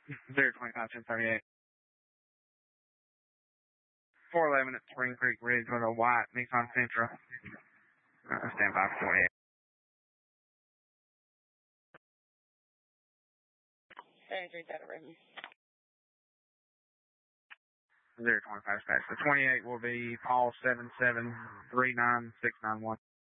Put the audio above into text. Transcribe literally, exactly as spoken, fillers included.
zero twenty-five, ten thirty-eight. four eleven at Spring Creek Ridge with a white Nissan Sentra. Uh, stand by for twenty-eight. seventy-three Delta Raven. zero twenty-five dispatch. The twenty-eight will be Paul seven seven three nine six nine one.